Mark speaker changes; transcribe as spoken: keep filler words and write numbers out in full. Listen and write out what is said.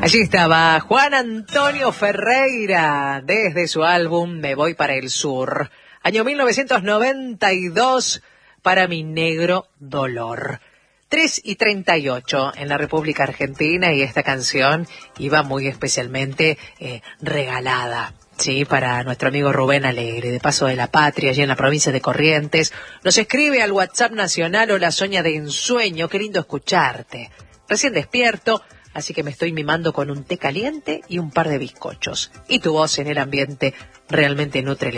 Speaker 1: Allí estaba Juan Antonio Ferreira desde su álbum Me Voy para el Sur, año mil novecientos noventa y dos, para mi negro dolor. tres y treinta y ocho en la República Argentina, y esta canción iba muy especialmente eh, regalada, sí, para nuestro amigo Rubén Alegre, de Paso de la Patria, allí en la provincia de Corrientes. Nos escribe al WhatsApp nacional: hola Soña de ensueño, qué lindo escucharte. Recién despierto, así que me estoy mimando con un té caliente y un par de bizcochos. Y tu voz en el ambiente realmente nutre el